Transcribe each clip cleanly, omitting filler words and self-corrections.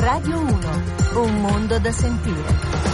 Radio 1, un mondo da sentire.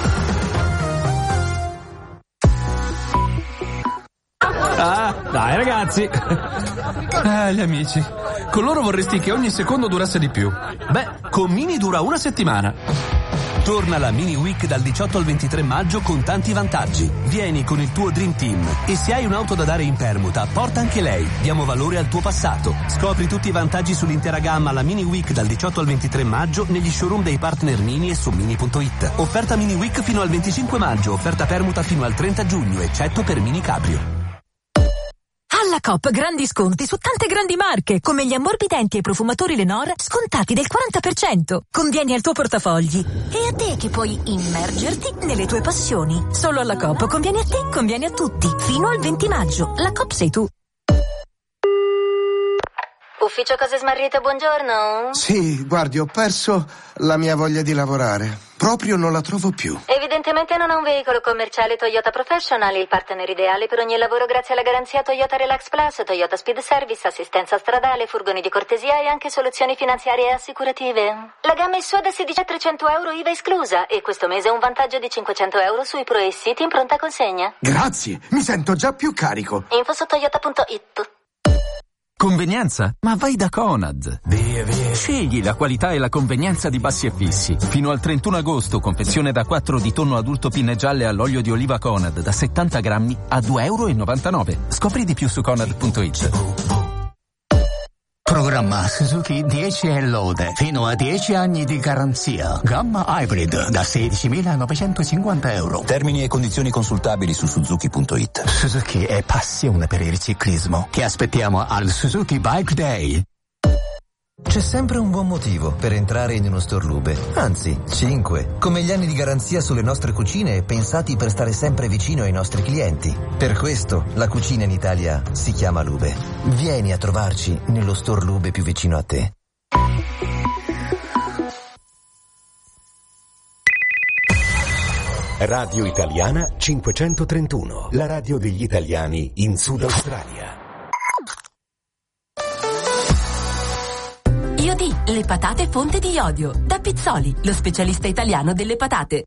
Dai ragazzi. Gli amici. Con loro vorresti che ogni secondo durasse di più. Beh, con Mini dura una settimana. Torna la Mini Week dal 18 al 23 maggio con tanti vantaggi. Vieni con il tuo Dream Team e se hai un'auto da dare in permuta, porta anche lei. Diamo valore al tuo passato. Scopri tutti i vantaggi sull'intera gamma alla Mini Week dal 18 al 23 maggio negli showroom dei partner Mini e su Mini.it. Offerta Mini Week fino al 25 maggio, offerta permuta fino al 30 giugno, eccetto per Mini Cabrio. Alla Coop grandi sconti su tante grandi marche, come gli ammorbidenti e profumatori Lenor, scontati del 40%. Convieni al tuo portafogli. E a te che puoi immergerti nelle tue passioni. Solo alla Coop conviene a te, conviene a tutti. Fino al 20 maggio. La Coop sei tu. Ufficio Cose Smarrite, buongiorno. Sì, guardi, ho perso la mia voglia di lavorare. Proprio non la trovo più. Evidentemente non ha un veicolo commerciale Toyota Professional, il partner ideale per ogni lavoro grazie alla garanzia Toyota Relax Plus, Toyota Speed Service, assistenza stradale, furgoni di cortesia e anche soluzioni finanziarie e assicurative. La gamma è sua da 16.300 euro IVA esclusa e questo mese un vantaggio di 500 euro sui Pro e City in pronta consegna. Grazie, mi sento già più carico. Info su toyota.it. Convenienza? Ma vai da Conad. Via. Scegli la qualità e la convenienza di Bassi e Fissi. Fino al 31 agosto, confezione da 4 di tonno adulto pinne gialle all'olio di oliva Conad da 70 grammi a €2,99. Scopri di più su Conad.it. Programma Suzuki 10 e lode, fino a 10 anni di garanzia. Gamma Hybrid da 16.950 euro. Termini e condizioni consultabili su Suzuki.it. Suzuki è passione per il ciclismo. Ti aspettiamo al Suzuki Bike Day. C'è sempre un buon motivo per entrare in uno store Lube, anzi 5, come gli anni di garanzia sulle nostre cucine pensati per stare sempre vicino ai nostri clienti. Per questo la cucina in Italia si chiama Lube. Vieni a trovarci nello store Lube più vicino a te. Radio Italiana 531, la radio degli italiani in Sud Australia. Iodi, le patate fonte di iodio. Da Pizzoli, lo specialista italiano delle patate.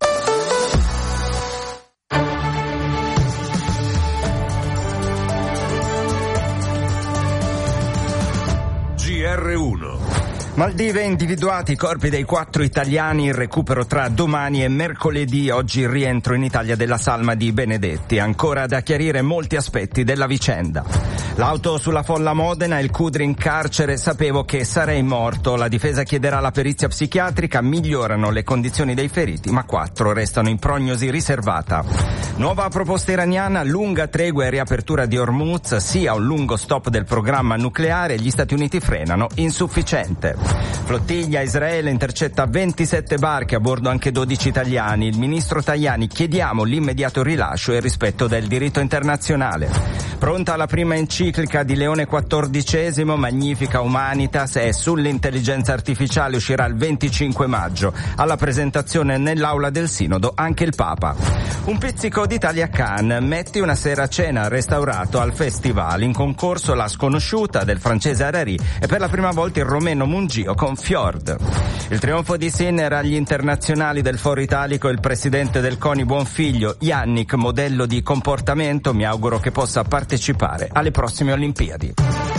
GR1. Maldive individuati, i corpi dei 4 italiani, in recupero tra domani e mercoledì. Oggi il rientro in Italia della salma di Benedetti. Ancora da chiarire molti aspetti della vicenda. L'auto sulla folla Modena, il Cudri in carcere, sapevo che sarei morto. La difesa chiederà la perizia psichiatrica, migliorano le condizioni dei feriti, ma 4 restano in prognosi riservata. Nuova proposta iraniana, lunga tregua e riapertura di Hormuz, sia un lungo stop del programma nucleare, gli Stati Uniti frenano, insufficiente. Flottiglia, Israele intercetta 27 barche, a bordo anche 12 italiani. Il ministro Tajani: chiediamo l'immediato rilascio e il rispetto del diritto internazionale. Pronta la prima enciclica di Leone XIV, Magnifica Humanitas, e sull'intelligenza artificiale uscirà il 25 maggio. Alla presentazione nell'aula del Sinodo anche il Papa. Un pizzico d'Italia a Cannes, metti una sera a cena restaurato al festival. In concorso La sconosciuta del francese Harari e per la prima volta il romeno Mungio con Fjord. Il trionfo di Sinner agli internazionali del Foro Italico, il presidente del CONI Buonfiglio, Yannick, modello di comportamento, mi auguro che possa partecipare alle prossime Olimpiadi.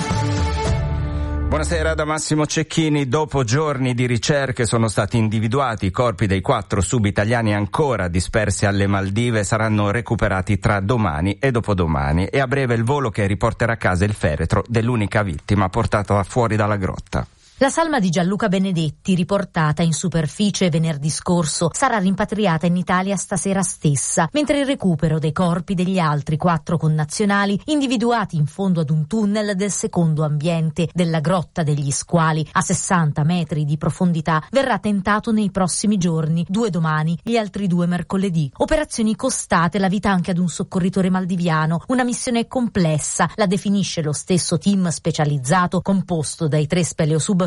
Buonasera da Massimo Cecchini. Dopo giorni di ricerche sono stati individuati i corpi dei 4 sub-italiani ancora dispersi alle Maldive. Saranno recuperati tra domani e dopodomani e a breve il volo che riporterà a casa il feretro dell'unica vittima portata fuori dalla grotta. La salma di Gianluca Benedetti, riportata in superficie venerdì scorso, sarà rimpatriata in Italia stasera stessa, mentre il recupero dei corpi degli altri 4 connazionali, individuati in fondo ad un tunnel del secondo ambiente della Grotta degli Squali, a 60 metri di profondità, verrà tentato nei prossimi giorni, 2 domani, gli altri 2 mercoledì. Operazioni costate la vita anche ad un soccorritore maldiviano, una missione complessa, la definisce lo stesso team specializzato composto dai 3 speleosub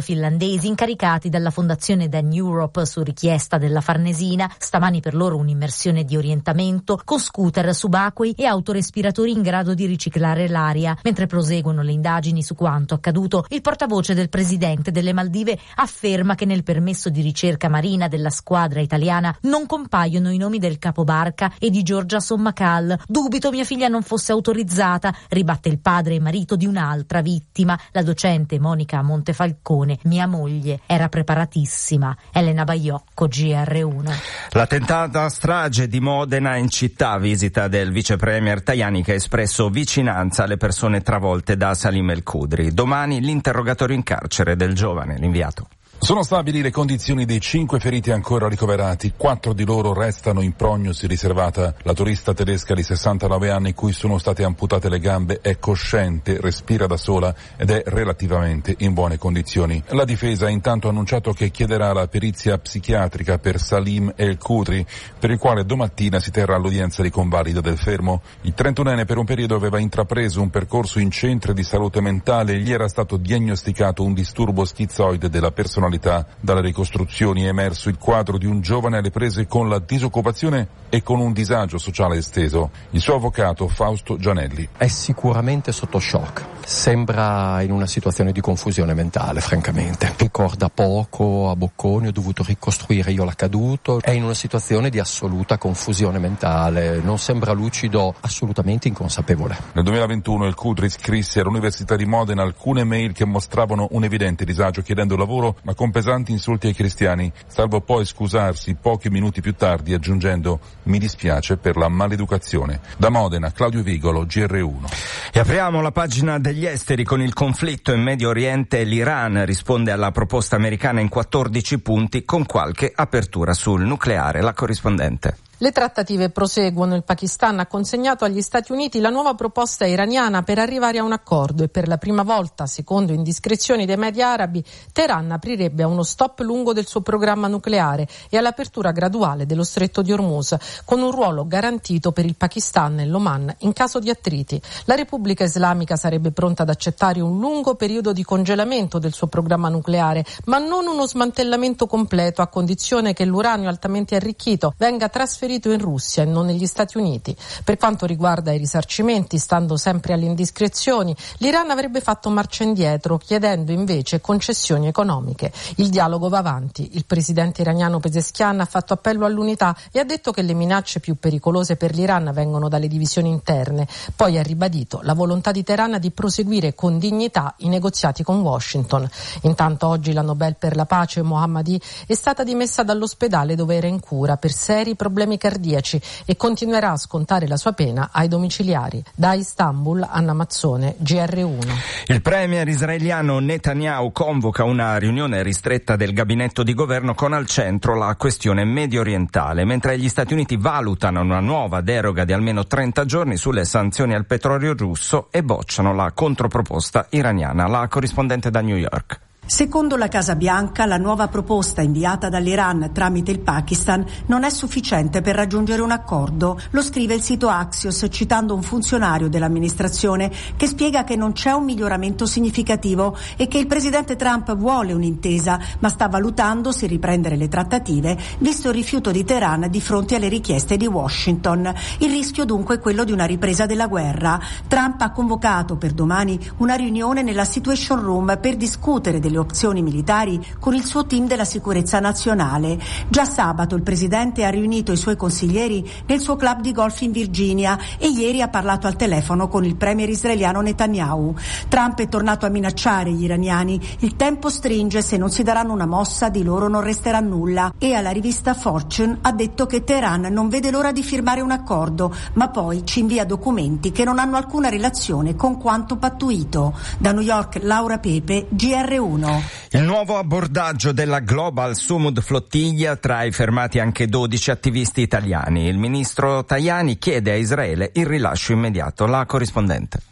finlandesi incaricati dalla fondazione Dan Europe su richiesta della Farnesina. Stamani per loro un'immersione di orientamento con scooter subacquei e autorespiratori in grado di riciclare l'aria. Mentre proseguono le indagini su quanto accaduto, il portavoce del presidente delle Maldive afferma che nel permesso di ricerca marina della squadra italiana non compaiono i nomi del capobarca e di Giorgia Sommacal. Dubito mia figlia non fosse autorizzata, ribatte il padre e marito di un'altra vittima, la docente Monica Montefalcone. Mia moglie era preparatissima. Elena Baiocco, GR1. La tentata strage di Modena in città, visita del vice premier Tajani che ha espresso vicinanza alle persone travolte da Salim El Khudri. Domani l'interrogatorio in carcere del giovane, l'inviato. Sono stabili le condizioni dei 5 feriti ancora ricoverati, 4 di loro restano in prognosi riservata. La turista tedesca di 69 anni cui sono state amputate le gambe è cosciente, respira da sola ed è relativamente in buone condizioni. La difesa ha intanto annunciato che chiederà la perizia psichiatrica per Salim El Khudri, per il quale domattina si terrà l'udienza di convalida del fermo. Il 31enne per un periodo aveva intrapreso un percorso in centri di salute mentale e gli era stato diagnosticato un disturbo schizoide della personalità. Dalle ricostruzioni è emerso il quadro di un giovane alle prese con la disoccupazione e con un disagio sociale esteso. Il suo avvocato Fausto Gianelli. È sicuramente sotto shock, sembra in una situazione di confusione mentale, francamente. Ricorda poco a Bocconi, ho dovuto ricostruire io l'accaduto, è in una situazione di assoluta confusione mentale, non sembra lucido, assolutamente inconsapevole. Nel 2021 El Khudri scrisse all'Università di Modena alcune mail che mostravano un evidente disagio chiedendo lavoro, ma con pesanti insulti ai cristiani, salvo poi scusarsi pochi minuti più tardi aggiungendo «mi dispiace per la maleducazione». Da Modena, Claudio Vigolo, GR1. E apriamo la pagina degli esteri con il conflitto in Medio Oriente. L'Iran risponde alla proposta americana in 14 punti con qualche apertura sul nucleare. La corrispondente. Le trattative proseguono. Il Pakistan ha consegnato agli Stati Uniti la nuova proposta iraniana per arrivare a un accordo e per la prima volta, secondo indiscrezioni dei media arabi, Teheran aprirebbe a uno stop lungo del suo programma nucleare e all'apertura graduale dello stretto di Hormuz, con un ruolo garantito per il Pakistan e l'Oman in caso di attriti. La Repubblica Islamica sarebbe pronta ad accettare un lungo periodo di congelamento del suo programma nucleare, ma non uno smantellamento completo, a condizione che l'uranio altamente arricchito venga trasferito in Russia e non negli Stati Uniti. Per quanto riguarda i risarcimenti, stando sempre alle indiscrezioni, l'Iran avrebbe fatto marcia indietro, chiedendo invece concessioni economiche. Il dialogo va avanti. Il presidente iraniano Pezeshkian ha fatto appello all'unità e ha detto che le minacce più pericolose per l'Iran vengono dalle divisioni interne. Poi ha ribadito la volontà di Teheran di proseguire con dignità i negoziati con Washington. Intanto oggi la Nobel per la pace Mohammadi è stata dimessa dall'ospedale dove era in cura per seri problemi cardiaci e continuerà a scontare la sua pena ai domiciliari. Da Istanbul, Anna Mazzone, GR1. Il premier israeliano Netanyahu convoca una riunione ristretta del gabinetto di governo con al centro la questione mediorientale, mentre gli Stati Uniti valutano una nuova deroga di almeno 30 giorni sulle sanzioni al petrolio russo e bocciano la controproposta iraniana. La corrispondente da New York. Secondo la Casa Bianca, la nuova proposta inviata dall'Iran tramite il Pakistan non è sufficiente per raggiungere un accordo. Lo scrive il sito Axios citando un funzionario dell'amministrazione che spiega che non c'è un miglioramento significativo e che il presidente Trump vuole un'intesa, ma sta valutando se riprendere le trattative, visto il rifiuto di Teheran di fronte alle richieste di Washington. Il rischio dunque è quello di una ripresa della guerra. Trump ha convocato per domani una riunione nella Situation Room per discutere delle opzioni militari con il suo team della sicurezza nazionale. Già sabato il presidente ha riunito i suoi consiglieri nel suo club di golf in Virginia e ieri ha parlato al telefono con il premier israeliano Netanyahu. Trump è tornato a minacciare gli iraniani: il tempo stringe, se non si daranno una mossa di loro non resterà nulla, e alla rivista Fortune ha detto che Teheran non vede l'ora di firmare un accordo, ma poi ci invia documenti che non hanno alcuna relazione con quanto pattuito. Da New York, Laura Pepe, GR1. Il nuovo abbordaggio della Global Sumud Flottiglia trae fermati anche 12 attivisti italiani. Il ministro Tajani chiede a Israele il rilascio immediato. La corrispondente.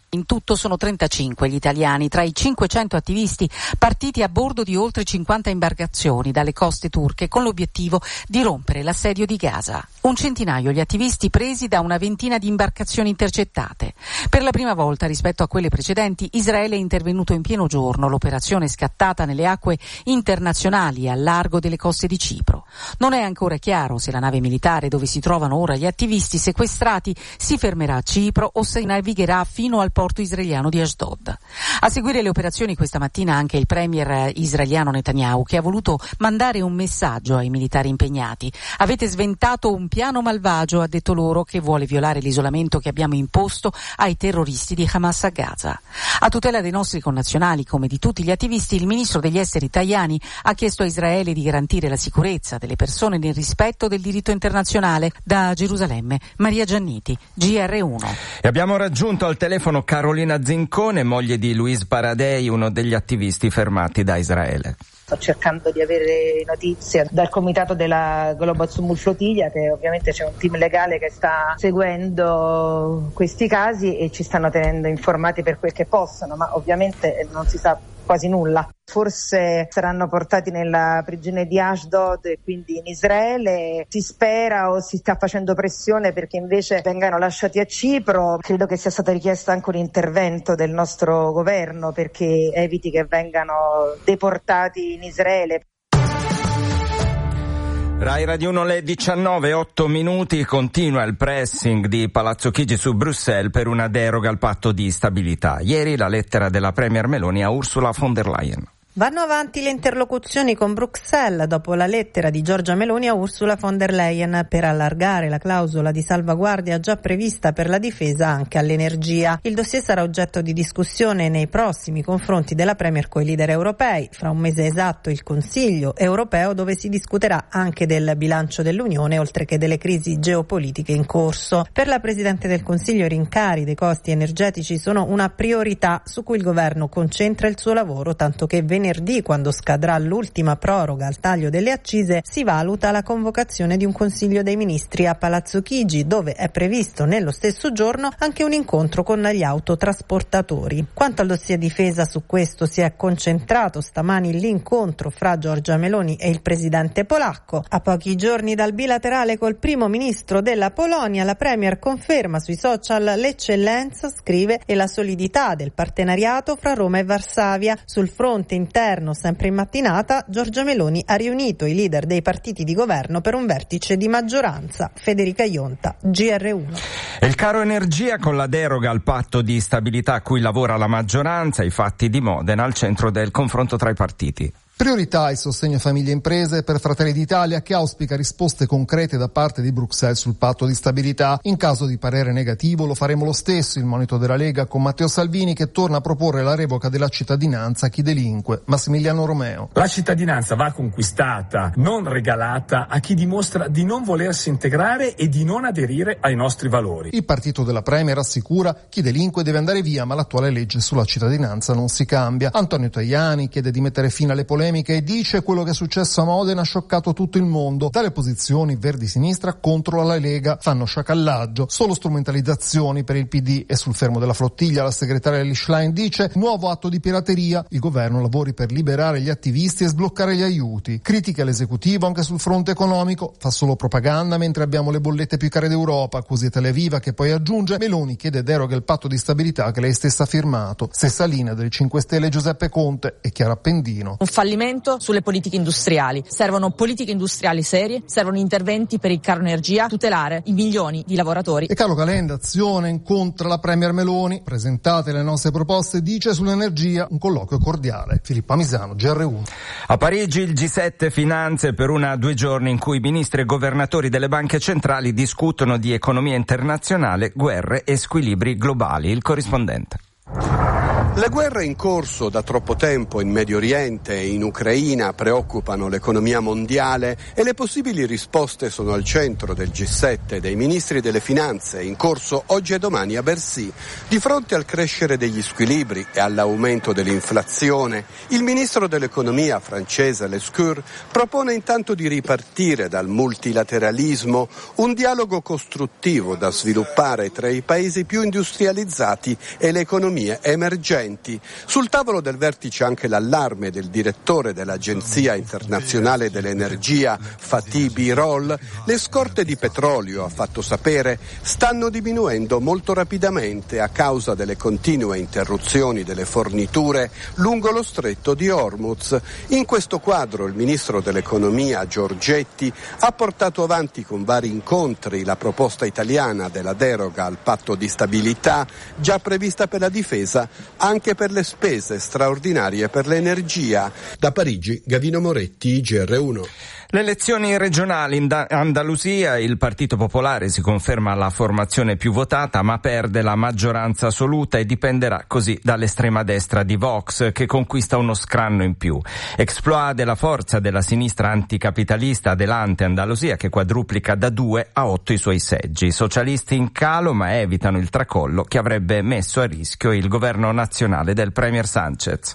In tutto sono 35 gli italiani tra i 500 attivisti partiti a bordo di oltre 50 imbarcazioni dalle coste turche con l'obiettivo di rompere l'assedio di Gaza. Un centinaio gli attivisti presi da una ventina di imbarcazioni intercettate. Per la prima volta rispetto a quelle precedenti, Israele è intervenuto in pieno giorno. L'operazione è scattata nelle acque internazionali al largo delle coste di Cipro. Non è ancora chiaro se la nave militare dove si trovano ora gli attivisti sequestrati si fermerà a Cipro o se navigherà fino al porto israeliano di Ashdod. A seguire le operazioni questa mattina anche il premier israeliano Netanyahu, che ha voluto mandare un messaggio ai militari impegnati. Avete sventato un piano malvagio, ha detto loro, che vuole violare l'isolamento che abbiamo imposto ai terroristi di Hamas a Gaza. A tutela dei nostri connazionali, come di tutti gli attivisti, il ministro degli esteri Tajani ha chiesto a Israele di garantire la sicurezza delle persone nel rispetto del diritto internazionale. Da Gerusalemme, Maria Gianniti, GR1. E abbiamo raggiunto al telefono Carolina Zincone, moglie di Luis Paradei, uno degli attivisti fermati da Israele. Sto cercando di avere notizie dal comitato della Global Sumul Flotilla, che ovviamente c'è un team legale che sta seguendo questi casi e ci stanno tenendo informati per quel che possono, ma ovviamente non si sa quasi nulla. Forse saranno portati nella prigione di Ashdod e quindi in Israele. Si spera o si sta facendo pressione perché invece vengano lasciati a Cipro. Credo che sia stato richiesto anche un intervento del nostro governo perché eviti che vengano deportati in Israele. Rai Radio 1 le 19, 8 minuti, continua il pressing di Palazzo Chigi su Bruxelles per una deroga al patto di stabilità. Ieri la lettera della Premier Meloni a Ursula von der Leyen. Vanno avanti le interlocuzioni con Bruxelles dopo la lettera di Giorgia Meloni a Ursula von der Leyen per allargare la clausola di salvaguardia già prevista per la difesa anche all'energia. Il dossier sarà oggetto di discussione nei prossimi confronti della Premier coi leader europei. Fra un mese esatto il Consiglio europeo, dove si discuterà anche del bilancio dell'Unione oltre che delle crisi geopolitiche in corso. Per la Presidente del Consiglio i rincari dei costi energetici sono una priorità su cui il governo concentra il suo lavoro, tanto che venerdì, quando scadrà l'ultima proroga al taglio delle accise, si valuta la convocazione di un Consiglio dei Ministri a Palazzo Chigi, dove è previsto nello stesso giorno anche un incontro con gli autotrasportatori. Quanto al dossier difesa, su questo si è concentrato stamani l'incontro fra Giorgia Meloni e il presidente polacco. A pochi giorni dal bilaterale col primo ministro della Polonia, la Premier conferma sui social l'eccellenza, scrive, e la solidità del partenariato fra Roma e Varsavia. Sul fronte interno, sempre in mattinata, Giorgia Meloni ha riunito i leader dei partiti di governo per un vertice di maggioranza. Federica Ionta, GR1. E il caro energia con la deroga al patto di stabilità a cui lavora la maggioranza, i fatti di Modena al centro del confronto tra i partiti. Priorità il sostegno a famiglie e imprese per Fratelli d'Italia, che auspica risposte concrete da parte di Bruxelles sul patto di stabilità. In caso di parere negativo lo faremo lo stesso, il monito della Lega con Matteo Salvini, che torna a proporre la revoca della cittadinanza a chi delinque. Massimiliano Romeo. La cittadinanza va conquistata, non regalata a chi dimostra di non volersi integrare e di non aderire ai nostri valori. Il partito della Premier assicura: chi delinque deve andare via, ma l'attuale legge sulla cittadinanza non si cambia. Antonio Tajani chiede di mettere fine alle polemiche e dice: quello che è successo a Modena ha scioccato tutto il mondo. Dalle posizioni Verdi-Sinistra contro la Lega fanno sciacallaggio, solo strumentalizzazioni per il PD. E sul fermo della flottiglia la segretaria Lischlein dice: nuovo atto di pirateria, il governo lavori per liberare gli attivisti e sbloccare gli aiuti. Critica l'esecutivo anche sul fronte economico, fa solo propaganda mentre abbiamo le bollette più care d'Europa, così è Televiva, che poi aggiunge: Meloni chiede deroga al patto di stabilità che lei stessa ha firmato. Stessa linea delle 5 Stelle Giuseppe Conte e Chiara Appendino. Un fallimento sulle politiche industriali. Servono politiche industriali serie, servono interventi per il caro energia, tutelare i milioni di lavoratori. E Carlo Calenda, Azione incontra la Premier Meloni, presentate le nostre proposte, dice sull'energia un colloquio cordiale. Filippo Misano, GR1. A Parigi il G7 finanze per 2 giorni in cui ministri e governatori delle banche centrali discutono di economia internazionale, guerre e squilibri globali. Il corrispondente. Le guerre in corso da troppo tempo in Medio Oriente e in Ucraina preoccupano l'economia mondiale e le possibili risposte sono al centro del G7 dei ministri delle finanze in corso oggi e domani a Bercy. Di fronte al crescere degli squilibri e all'aumento dell'inflazione, il ministro dell'economia francese Lescure propone intanto di ripartire dal multilateralismo, un dialogo costruttivo da sviluppare tra i paesi più industrializzati e le economie emergenti. Sul tavolo del vertice anche l'allarme del direttore dell'Agenzia internazionale dell'energia, Fatih Birol. Le scorte di petrolio, ha fatto sapere, stanno diminuendo molto rapidamente a causa delle continue interruzioni delle forniture lungo lo stretto di Hormuz. In questo quadro il ministro dell'economia Giorgetti ha portato avanti con vari incontri la proposta italiana della deroga al patto di stabilità già prevista per la difesa anche per le spese straordinarie per l'energia. Da Parigi, Gavino Moretti, GR1. Le elezioni regionali in Andalusia, il Partito Popolare si conferma la formazione più votata ma perde la maggioranza assoluta e dipenderà così dall'estrema destra di Vox che conquista uno scranno in più. Exploit della forza della sinistra anticapitalista Adelante Andalusia che quadruplica da 2 a 8 i suoi seggi. I socialisti in calo ma evitano il tracollo che avrebbe messo a rischio il governo nazionale del Premier Sánchez.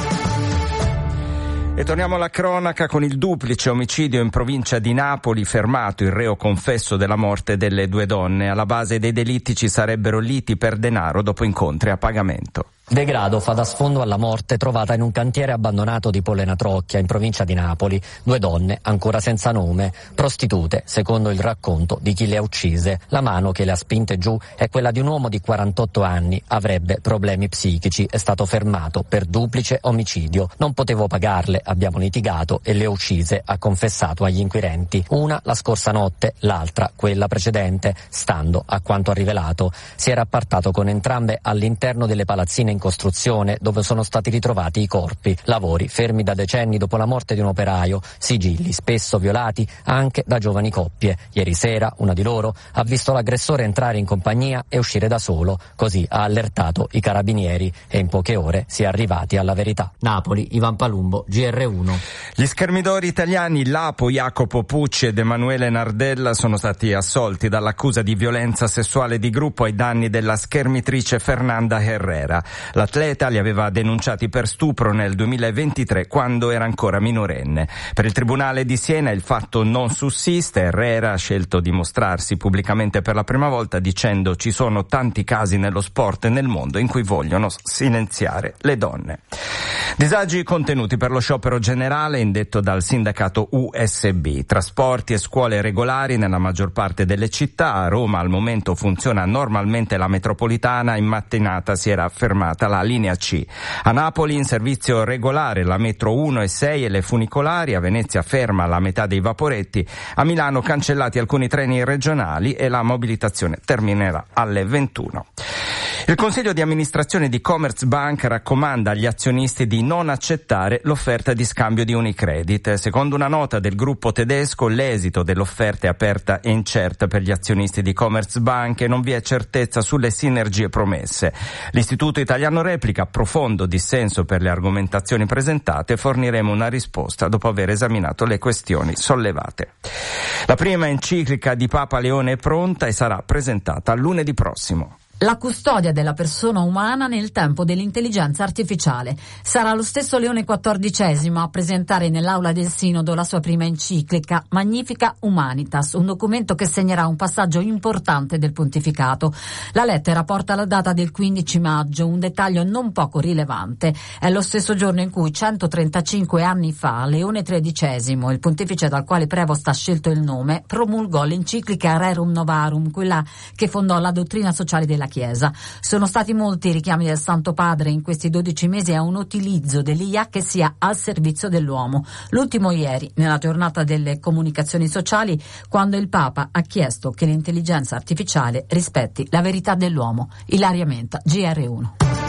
E torniamo alla cronaca con il duplice omicidio in provincia di Napoli, fermato il reo confesso della morte delle 2 donne. Alla base dei delitti ci sarebbero liti per denaro dopo incontri a pagamento. Degrado fa da sfondo alla morte trovata in un cantiere abbandonato di Pollena Trocchia, in provincia di Napoli. 2 donne, ancora senza nome, prostitute, secondo il racconto di chi le ha uccise. La mano che le ha spinte giù è quella di un uomo di 48 anni, avrebbe problemi psichici, è stato fermato per duplice omicidio. Non potevo pagarle, abbiamo litigato e le ho uccise, ha confessato agli inquirenti. Una la scorsa notte, l'altra quella precedente. Stando a quanto ha rivelato, si era appartato con entrambe all'interno delle palazzine in costruzione dove sono stati ritrovati i corpi, lavori fermi da decenni dopo la morte di un operaio, sigilli spesso violati anche da giovani coppie. Ieri sera una di loro ha visto l'aggressore entrare in compagnia e uscire da solo, così ha allertato i carabinieri e in poche ore si è arrivati alla verità. Napoli, Ivan Palumbo, GR1. Gli schermidori italiani Lapo, Jacopo Pucci ed Emanuele Nardella sono stati assolti dall'accusa di violenza sessuale di gruppo ai danni della schermitrice Fernanda Herrera. L'atleta li aveva denunciati per stupro nel 2023 quando era ancora minorenne. Per il Tribunale di Siena il fatto non sussiste. Herrera ha scelto di mostrarsi pubblicamente per la prima volta dicendo: ci sono tanti casi nello sport e nel mondo in cui vogliono silenziare le donne. Disagi contenuti per lo sciopero generale indetto dal sindacato USB. Trasporti e scuole regolari nella maggior parte delle città. A Roma al momento funziona normalmente la metropolitana, in mattinata si era fermata la linea C. A Napoli in servizio regolare la metro 1 e 6 e le funicolari. A Venezia ferma la metà dei vaporetti. A Milano cancellati alcuni treni regionali e la mobilitazione terminerà alle 21. Il Consiglio di amministrazione di Commerzbank raccomanda agli azionisti di non accettare l'offerta di scambio di Unicredit. Secondo una nota del gruppo tedesco, l'esito dell'offerta è aperta e incerta per gli azionisti di Commerzbank e non vi è certezza sulle sinergie promesse. L'Istituto Italiano replica: profondo dissenso per le argomentazioni presentate, forniremo una risposta dopo aver esaminato le questioni sollevate. La prima enciclica di Papa Leone è pronta e sarà presentata lunedì prossimo. La custodia della persona umana nel tempo dell'intelligenza artificiale. Sarà lo stesso Leone XIV a presentare nell'aula del Sinodo la sua prima enciclica, Magnifica Humanitas, un documento che segnerà un passaggio importante del pontificato. La lettera porta la data del 15 maggio, un dettaglio non poco rilevante. È lo stesso giorno in cui 135 anni fa Leone XIII, il pontefice dal quale Prevost ha scelto il nome, promulgò l'enciclica Rerum Novarum, quella che fondò la dottrina sociale della Chiesa. Sono stati molti i richiami del Santo Padre in questi 12 mesi a un utilizzo dell'IA che sia al servizio dell'uomo. L'ultimo ieri, nella giornata delle comunicazioni sociali, quando il Papa ha chiesto che l'intelligenza artificiale rispetti la verità dell'uomo. Ilaria Menta, GR1.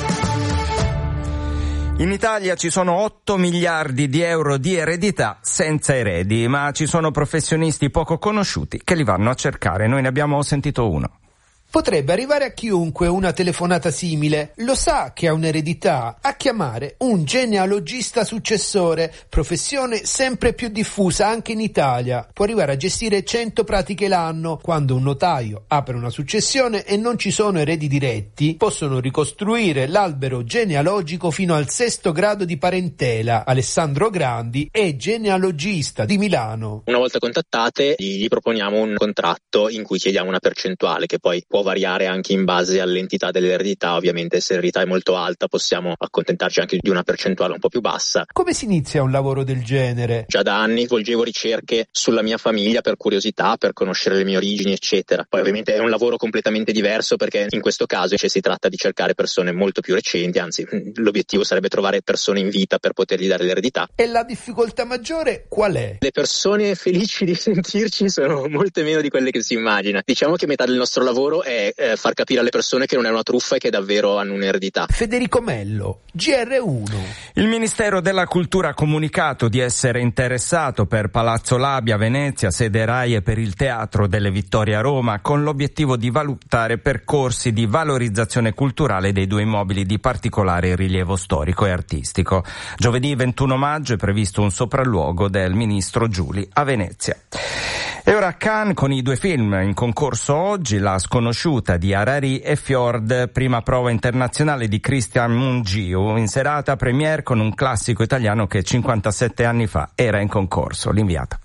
In Italia ci sono 8 miliardi di euro di eredità senza eredi, ma ci sono professionisti poco conosciuti che li vanno a cercare. Noi ne abbiamo sentito uno. Potrebbe arrivare a chiunque una telefonata simile. Lo sa che ha un'eredità? A chiamare un genealogista successore, professione sempre più diffusa anche in Italia. Può arrivare a gestire 100 pratiche l'anno. Quando un notaio apre una successione e non ci sono eredi diretti, possono ricostruire l'albero genealogico fino al 6° grado di parentela. Alessandro Grandi è genealogista di Milano. Una volta contattate gli proponiamo un contratto in cui chiediamo una percentuale che poi può variare anche in base all'entità dell'eredità. Ovviamente se l'eredità è molto alta possiamo accontentarci anche di una percentuale un po' più bassa. Come si inizia un lavoro del genere? Già da anni svolgevo ricerche sulla mia famiglia per curiosità, per conoscere le mie origini eccetera. Poi ovviamente è un lavoro completamente diverso perché in questo caso si tratta di cercare persone molto più recenti, anzi l'obiettivo sarebbe trovare persone in vita per potergli dare l'eredità. E la difficoltà maggiore qual è? Le persone felici di sentirci sono molte meno di quelle che si immagina. Diciamo che metà del nostro lavoro è far capire alle persone che non è una truffa e che davvero hanno un'eredità. Federico Mello, GR1. Il Ministero della Cultura ha comunicato di essere interessato per Palazzo Labia, Venezia, sede RAI, e per il Teatro delle Vittorie a Roma, con l'obiettivo di valutare percorsi di valorizzazione culturale dei due immobili di particolare rilievo storico e artistico. Giovedì 21 maggio è previsto un sopralluogo del ministro Giuli a Venezia. E ora Cannes con i 2 film in concorso oggi, La sconosciuta di Harari e Fjord, prima prova internazionale di Cristian Mungiu, in serata premiere con un classico italiano che 57 anni fa era in concorso. L'inviata.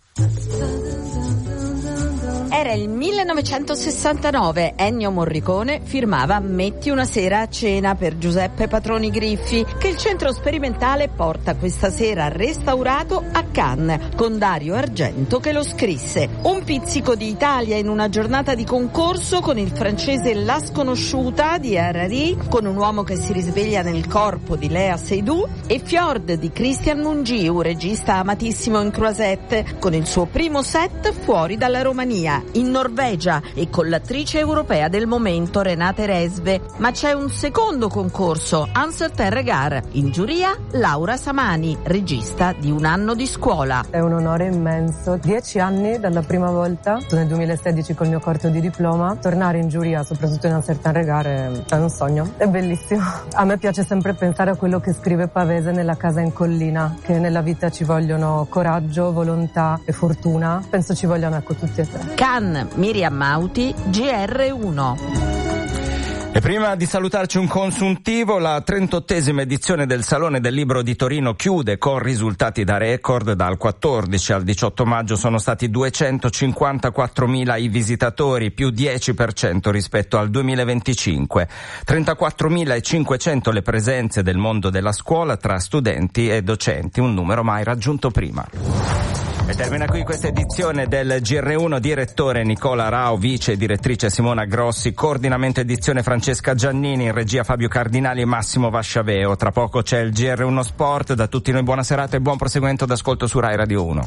Era il 1969, Ennio Morricone firmava Metti una sera a cena per Giuseppe Patroni Griffi, che il centro sperimentale porta questa sera restaurato a Cannes, con Dario Argento che lo scrisse. Un pizzico di Italia in una giornata di concorso con il francese La sconosciuta di Harari, con un uomo che si risveglia nel corpo di Léa Seydoux, e Fjord di Cristian Mungiu, regista amatissimo in Croisette, con il suo primo set fuori dalla Romania, in Norvegia, e con l'attrice europea del momento Renate Resve. Ma c'è un secondo concorso, Un certain regard. In giuria Laura Samani, regista di Un anno di scuola. È un onore immenso. 10 anni dalla prima volta, nel 2016 col mio corto di diploma, tornare in giuria, soprattutto in Un certain regard, è un sogno. È bellissimo. A me piace sempre pensare a quello che scrive Pavese nella Casa in collina, che nella vita ci vogliono coraggio, volontà e fortuna. Penso ci vogliano, tutti e 3. Cannes, Miriam Mauti, GR1. E prima di salutarci un consuntivo, la 38esima edizione del Salone del Libro di Torino chiude con risultati da record. Dal 14 al 18 maggio sono stati 254.000 i visitatori, più 10% rispetto al 2025. 34.500 le presenze del mondo della scuola tra studenti e docenti, un numero mai raggiunto prima. E termina qui questa edizione del GR1, direttore Nicola Rao, vice direttrice Simona Grossi, coordinamento edizione Francesca Giannini, in regia Fabio Cardinali e Massimo Vasciaveo. Tra poco c'è il GR1 Sport. Da tutti noi buona serata e buon proseguimento d'ascolto su Rai Radio 1.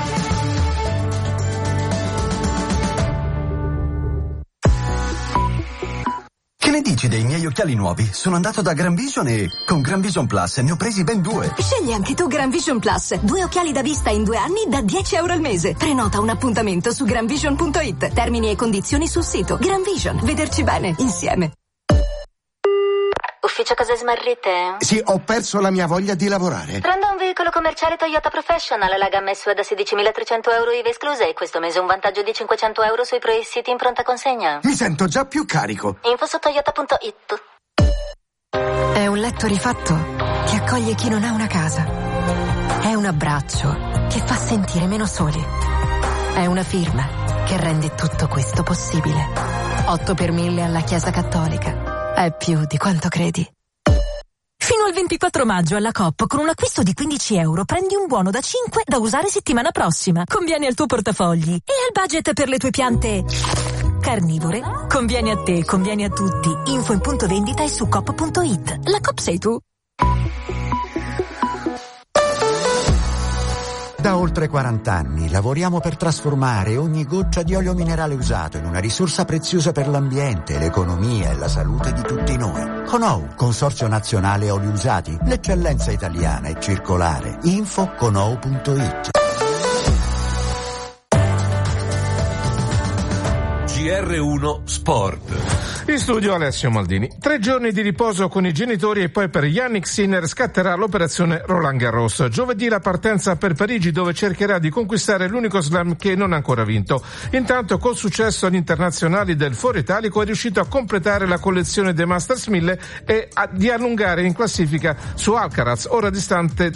Che ne dici dei miei occhiali nuovi? Sono andato da Gran Vision e con Gran Vision Plus ne ho presi ben 2. Scegli anche tu Gran Vision Plus. 2 occhiali da vista in 2 anni da €10 al mese. Prenota un appuntamento su granvision.it. Termini e condizioni sul sito. Gran Vision. Vederci bene insieme. Ufficio cose smarrite? Sì, ho perso la mia voglia di lavorare. Prendo un veicolo commerciale Toyota Professional, la gamma SUV da €16.300 IVA esclusa, e questo mese un vantaggio di €500 sui pre-siti in pronta consegna. Mi sento già più carico. Info su toyota.it. È un letto rifatto che accoglie chi non ha una casa. È un abbraccio che fa sentire meno soli. È una firma che rende tutto questo possibile. 8 per 1000 alla Chiesa Cattolica. È più di quanto credi. Fino al 24 maggio alla Coop, con un acquisto di €15 prendi un buono da 5 da usare settimana prossima. Conviene al tuo portafogli e al budget per le tue piante carnivore. Conviene a te, conviene a tutti. Info in punto vendita e su coop.it. La Coop sei tu. Da oltre 40 anni lavoriamo per trasformare ogni goccia di olio minerale usato in una risorsa preziosa per l'ambiente, l'economia e la salute di tutti noi. Conou, Consorzio Nazionale Oli Usati, l'eccellenza italiana e circolare. Info conou.it. GR1 Sport. In studio Alessio Maldini. 3 giorni di riposo con i genitori e poi per Jannik Sinner scatterà l'operazione Roland Garros. Giovedì la partenza per Parigi, dove cercherà di conquistare l'unico slam che non ha ancora vinto. Intanto, col successo agli internazionali del Foro Italico, è riuscito a completare la collezione dei Masters 1000 e di allungare in classifica su Alcaraz, ora distante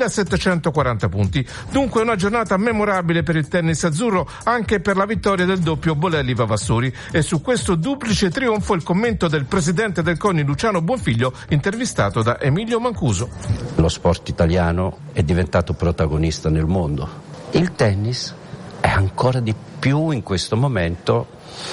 2740 punti. Dunque una giornata memorabile per il tennis azzurro, anche per la vittoria del doppio Bolelli-Vavassori. E su questo duplice trionfo il commento del presidente del CONI Luciano Bonfiglio, intervistato da Emilio Mancuso. Lo sport italiano è diventato protagonista nel mondo. Il tennis è ancora di più in questo momento,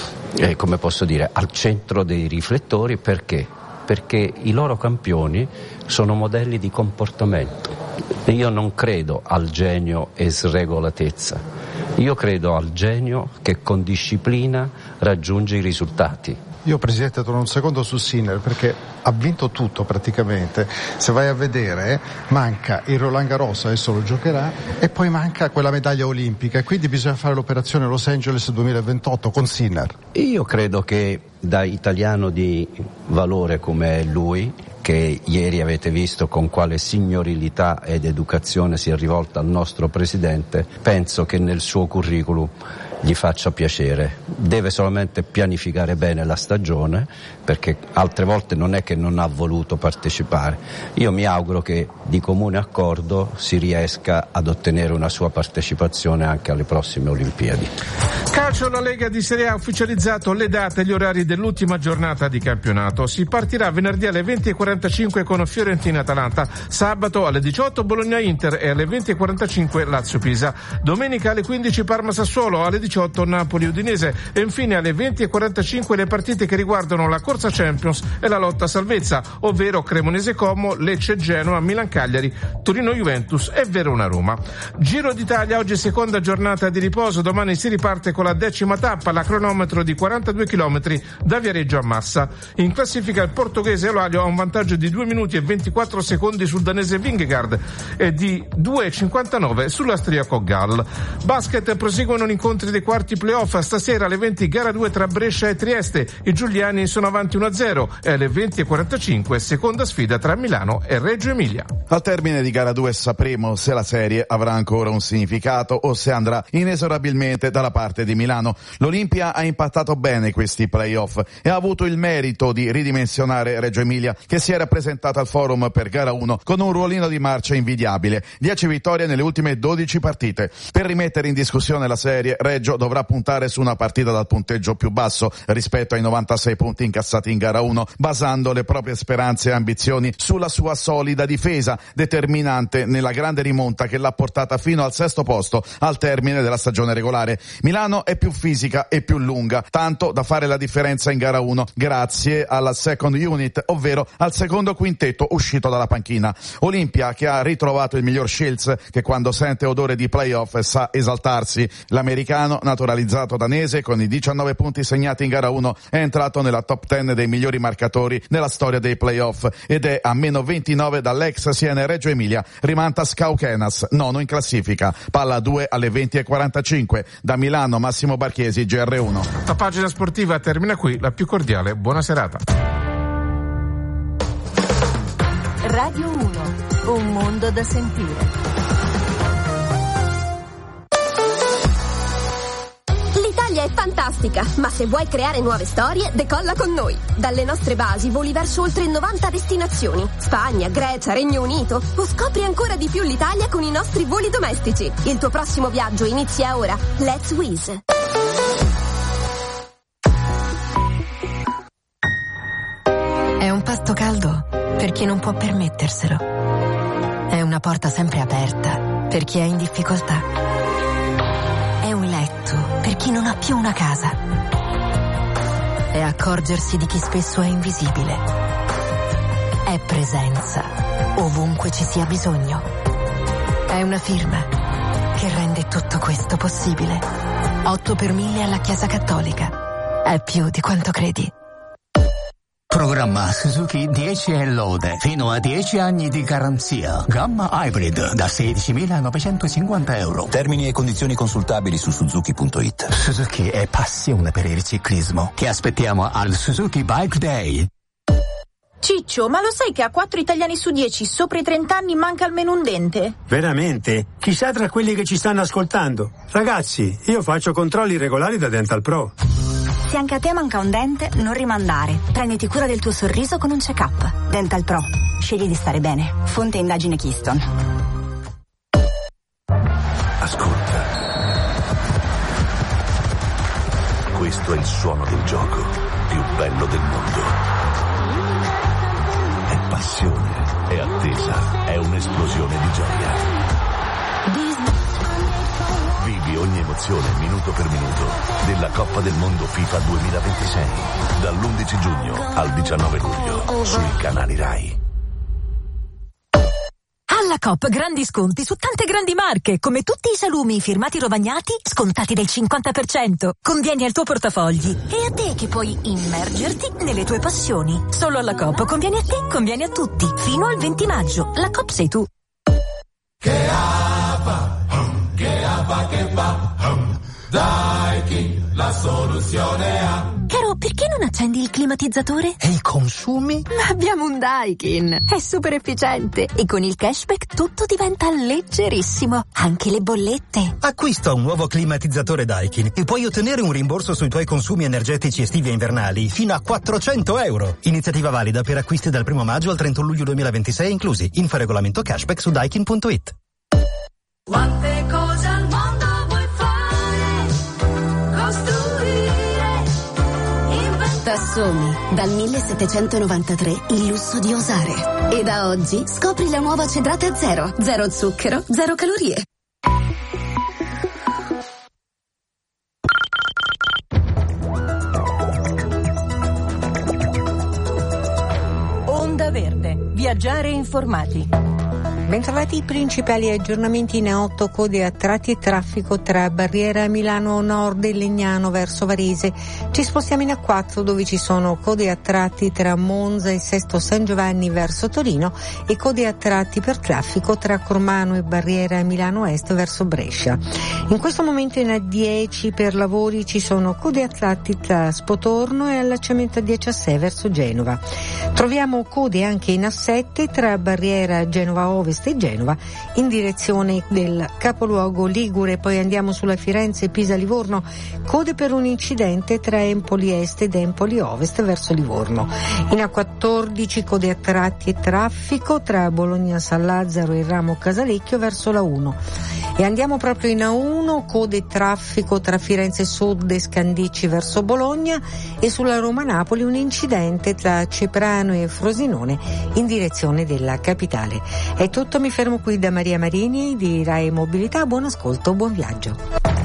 come posso dire, al centro dei riflettori. Perché? Perché i loro campioni sono modelli di comportamento. Io non credo al genio e sregolatezza, io credo al genio che con disciplina raggiunge i risultati. Io, Presidente, torno un secondo su Sinner, perché ha vinto tutto praticamente. Se vai a vedere, manca il Roland Garros, adesso lo giocherà, e poi manca quella medaglia olimpica, e quindi bisogna fare l'operazione Los Angeles 2028 con Sinner. Io credo che da italiano di valore come è lui, che ieri avete visto con quale signorilità ed educazione si è rivolta al nostro Presidente, penso che nel suo curriculum gli faccia piacere. Deve solamente pianificare bene la stagione, perché altre volte non è che non ha voluto partecipare. Io mi auguro che di comune accordo si riesca ad ottenere una sua partecipazione anche alle prossime Olimpiadi. Calcio, la Lega di Serie A ha ufficializzato le date e gli orari dell'ultima giornata di campionato. Si partirà venerdì alle 20:45 con Fiorentina-Atalanta, sabato alle 18 Bologna-Inter e alle 20:45 Lazio-Pisa, domenica alle 15 Parma-Sassuolo, alle 18 Napoli-Udinese e infine alle 20:45 le partite che riguardano la corsa Champions e la lotta a salvezza, ovvero Cremonese-Como, Lecce-Genoa, Milan-Cagliari, Torino-Juventus e Verona-Roma. Giro d'Italia, oggi seconda giornata di riposo, domani si riparte con la 10ª tappa, la cronometro di 42 km da Viareggio a Massa. In classifica il portoghese Eloalio ha un vantaggio di 2 minuti e 24 secondi sul danese Vingegaard e di 2,59 sull'austriaco Gall. Basket, proseguono gli incontri dei quarti playoff. Stasera alle 20 gara 2 tra Brescia e Trieste, i giuliani sono avanti 1-0 e alle 20:45 seconda sfida tra Milano e Reggio Emilia. Al termine di gara 2 sapremo se la serie avrà ancora un significato o se andrà inesorabilmente dalla parte di Milano. L'Olimpia ha impattato bene questi playoff e ha avuto il merito di ridimensionare Reggio Emilia, che si era presentata al Forum per gara 1 con un ruolino di marcia invidiabile, 10 vittorie nelle ultime 12 partite. Per rimettere in discussione la serie, Reggio dovrà puntare su una partita dal punteggio più basso rispetto ai 96 punti incassati in gara 1, basando le proprie speranze e ambizioni sulla sua solida difesa, determinante nella grande rimonta che l'ha portata fino al 6° posto al termine della stagione regolare. Milano è più fisica e più lunga, tanto da fare la differenza in gara 1 grazie alla second unit, ovvero al secondo quintetto uscito dalla panchina. Olimpia che ha ritrovato il miglior Shields, che quando sente odore di playoff sa esaltarsi. L'americano naturalizzato danese, con i 19 punti segnati in gara 1, è entrato nella top 10 dei migliori marcatori nella storia dei playoff ed è a meno 29 dall'ex Siena Reggio Emilia Rimantas Kaukenas, nono in classifica. Palla 2 alle 20:45 da Milano, Massimo Barchiesi, GR1. La pagina sportiva termina qui, la più cordiale buona serata. Radio 1, un mondo da sentire. L'Italia è fantastica, ma se vuoi creare nuove storie, decolla con noi. Dalle nostre basi voli verso oltre 90 destinazioni. Spagna, Grecia, Regno Unito. O scopri ancora di più l'Italia con i nostri voli domestici. Il tuo prossimo viaggio inizia ora. Let's Wizz. È un pasto caldo per chi non può permetterselo. È una porta sempre aperta per chi è in difficoltà. È un letto per chi non ha più una casa. È accorgersi di chi spesso è invisibile. È presenza ovunque ci sia bisogno. È una firma che rende tutto questo possibile. 8 per 1000 alla Chiesa Cattolica. È più di quanto credi. Programma Suzuki 10 e lode, fino a 10 anni di garanzia. Gamma Hybrid da 16.950 euro. Termini e condizioni consultabili su Suzuki.it. Suzuki è passione per il ciclismo. Ti aspettiamo al Suzuki Bike Day. Ciccio, ma lo sai che a 4 italiani su 10 sopra i 30 anni manca almeno un dente? Veramente? Chissà tra quelli che ci stanno ascoltando. Ragazzi, io faccio controlli regolari da Dental Pro. Se anche a te manca un dente, non rimandare. Prenditi cura del tuo sorriso con un check-up. Dental Pro. Scegli di stare bene. Fonte indagine Keystone. Ascolta. Questo è il suono del gioco più bello del mondo. È passione, è attesa, è un'esplosione di gioia. Vivi ogni emozione minuto per minuto della Coppa del Mondo FIFA 2026 dall'11 giugno al 19 luglio sui canali Rai. Alla Coop grandi sconti su tante grandi marche, come tutti i salumi firmati Rovagnati scontati del 50%. Convieni al tuo portafogli e a te che puoi immergerti nelle tue passioni. Solo alla Coop conviene a te, conviene a tutti. Fino al 20 maggio. La Coop sei tu. Che va, Daikin, la soluzione ha. Caro, perché non accendi il climatizzatore? E i consumi? Ma abbiamo un Daikin, è super efficiente e con il cashback tutto diventa leggerissimo, anche le bollette. Acquista un nuovo climatizzatore Daikin e puoi ottenere un rimborso sui tuoi consumi energetici estivi e invernali fino a 400 euro. Iniziativa valida per acquisti dal 1 maggio al 31 luglio 2026 inclusi. Info regolamento cashback su daikin.it. Quante cose al mondo vuoi fare, costruire, inventare. Tassoni, dal 1793 il lusso di osare. E da oggi scopri la nuova Cedrate Zero. Zero zucchero, zero calorie. Onda Verde, viaggiare informati. Bentrovati, i principali aggiornamenti in A8, code a tratti e traffico tra Barriera Milano Nord e Legnano verso Varese. Ci spostiamo in A4 dove ci sono code a tratti tra Monza e Sesto San Giovanni verso Torino e code a tratti per traffico tra Cormano e Barriera Milano Est verso Brescia. In questo momento in A10 per lavori ci sono code a tratti tra Spotorno e allacciamento A10 a sé verso Genova. Troviamo code anche in A7 tra Barriera Genova Ovest e Genova in direzione del capoluogo ligure. Poi andiamo sulla Firenze Pisa-Livorno, code per un incidente tra Empoli Est ed Empoli Ovest verso Livorno. In A14 code a tratti e traffico tra Bologna San Lazzaro e Ramo Casalecchio verso la 1. E andiamo proprio in A1, code e traffico tra Firenze Sud e Scandicci verso Bologna, e sulla Roma-Napoli un incidente tra Ceprano e Frosinone in direzione della capitale. È tutto, mi fermo qui da Maria Marini di Rai Mobilità. Buon ascolto, buon viaggio.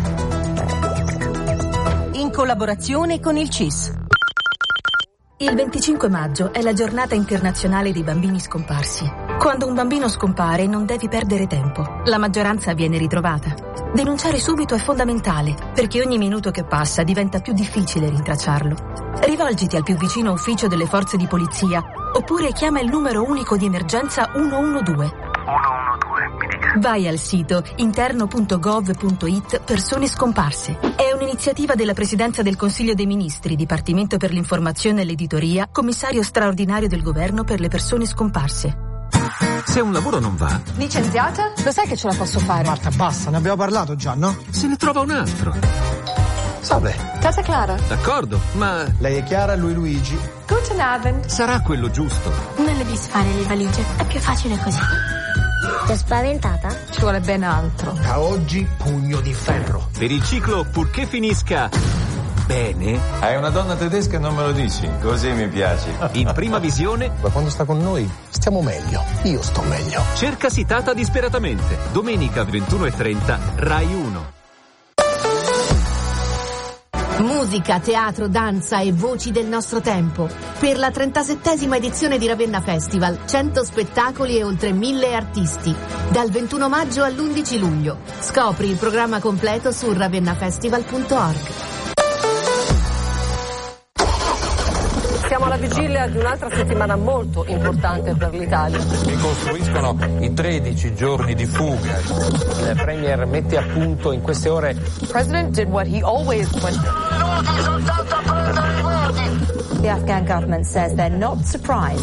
In collaborazione con il CIS. Il 25 maggio è la giornata internazionale dei bambini scomparsi. Quando un bambino scompare non devi perdere tempo. La maggioranza viene ritrovata. Denunciare subito è fondamentale, perché ogni minuto che passa diventa più difficile rintracciarlo. Rivolgiti al più vicino ufficio delle forze di polizia, oppure chiama il numero unico di emergenza 112. Vai al sito interno.gov.it persone scomparse. È un'iniziativa della Presidenza del Consiglio dei Ministri, Dipartimento per l'informazione e l'editoria, Commissario straordinario del Governo per le persone scomparse. Se un lavoro non va... Licenziata? Lo sai che ce la posso fare? Marta, basta, ne abbiamo parlato già, no? Se ne trova un altro. Salve. Ciao Clara. D'accordo, ma... Lei è Chiara, lui Luigi. Guten Abend. Sarà quello giusto. Non le disfare le valigie, è più facile così. Ti è spaventata? Ci vuole ben altro. Da oggi pugno di ferro. Per il ciclo, purché finisca bene... Hai una donna tedesca e non me lo dici, così mi piace. In prima visione... Ma quando sta con noi, stiamo meglio. Io sto meglio. Cerca Sitata disperatamente. Domenica 21:30, Rai 1. Musica, teatro, danza e voci del nostro tempo. Per la 37esima edizione di Ravenna Festival, 100 spettacoli e oltre 1000 artisti. Dal 21 maggio all'11 luglio. Scopri il programma completo su ravennafestival.org. Siamo alla vigilia di un'altra settimana molto importante per l'Italia. Ricostruiscono i 13 giorni di fuga. Il Premier mette a punto in queste ore. The President did what he always went. The Afghan government says they're not surprised.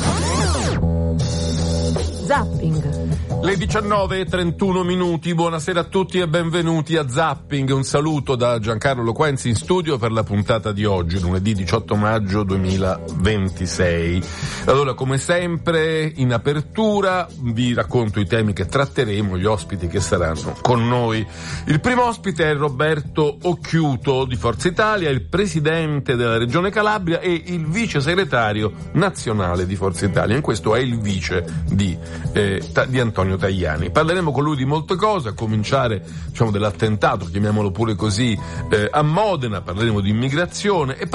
Zapping. Le 19:31, buonasera a tutti e benvenuti a Zapping. Un saluto da Giancarlo Loquenzi in studio per la puntata di oggi, lunedì 18 maggio 2026. Allora, come sempre, in apertura vi racconto i temi che tratteremo, gli ospiti che saranno con noi. Il primo ospite è Roberto Occhiuto di Forza Italia, il presidente della Regione Calabria e il vice segretario nazionale di Forza Italia. In questo è il vice di Antonio Tajani. Parleremo con lui di molte cose, a cominciare dell'attentato, chiamiamolo pure così, a Modena. Parleremo di immigrazione e